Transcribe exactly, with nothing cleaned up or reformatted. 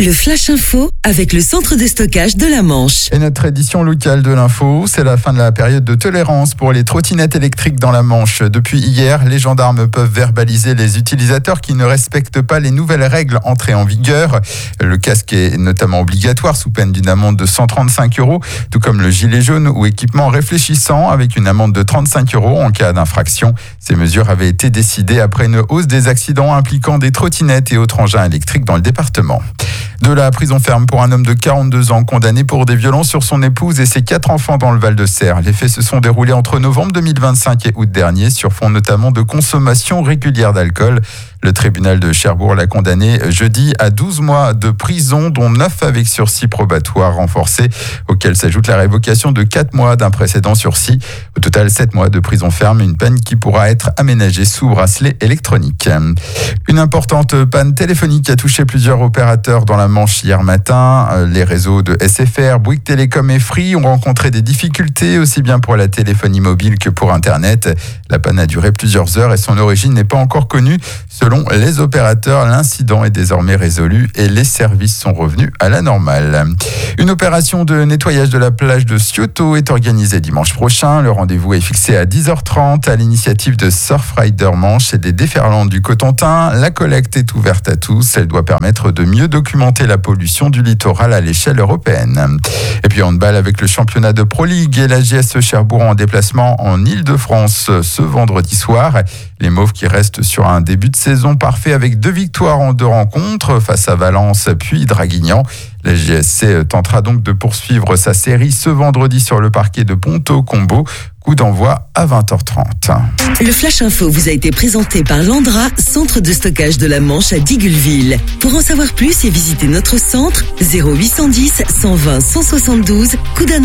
Le Flash Info avec le centre de stockage de la Manche. Et notre édition locale de l'info, c'est la fin de la période de tolérance pour les trottinettes électriques dans la Manche. Depuis hier, les gendarmes peuvent verbaliser les utilisateurs qui ne respectent pas les nouvelles règles entrées en vigueur. Le casque est notamment obligatoire sous peine d'une amende de cent trente-cinq euros, tout comme le gilet jaune ou équipement réfléchissant avec une amende de trente-cinq euros en cas d'infraction. Ces mesures avaient été décidées après une hausse des accidents impliquant des trottinettes et autres engins électriques dans le département. De la prison ferme pour un homme de quarante-deux ans condamné pour des violences sur son épouse et ses quatre enfants dans le Val-de-Serre. Les faits se sont déroulés entre novembre deux mille vingt-cinq et août dernier sur fond notamment de consommation régulière d'alcool. Le tribunal de Cherbourg l'a condamné jeudi à douze mois de prison, dont neuf avec sursis probatoire renforcé, auquel s'ajoute la révocation de quatre mois d'un précédent sursis. Au total, sept mois de prison ferme, une peine qui pourra être aménagée sous bracelet électronique. Une importante panne téléphonique a touché plusieurs opérateurs dans la Manche hier matin. Les réseaux de S F R, Bouygues Télécom et Free ont rencontré des difficultés, aussi bien pour la téléphonie mobile que pour Internet. La panne a duré plusieurs heures et son origine n'est pas encore connue. Selon les opérateurs, l'incident est désormais résolu et les services sont revenus à la normale. Une opération de nettoyage de la plage de Scioto est organisée dimanche prochain. Le rendez-vous est fixé à dix heures trente à l'initiative de Surfrider Manche et des déferlantes du Cotentin. La collecte est ouverte à tous. Elle doit permettre de mieux documenter la pollution du littoral à l'échelle européenne. Et puis handball avec le championnat de Pro League et la J S Cherbourg en déplacement en Île-de-France ce vendredi soir. Les Mauves qui restent sur un début de saison parfait avec deux victoires en deux rencontres face à Valence puis Draguignan. La J S C tentera donc de poursuivre sa série ce vendredi sur le parquet de Ponto-Combo. Coup d'envoi à vingt heures trente. Le Flash Info vous a été présenté par Landra, centre de stockage de la Manche à Digulleville. Pour en savoir plus et visiter notre centre, zéro huit cent dix, cent vingt, cent soixante-douze, coup d'un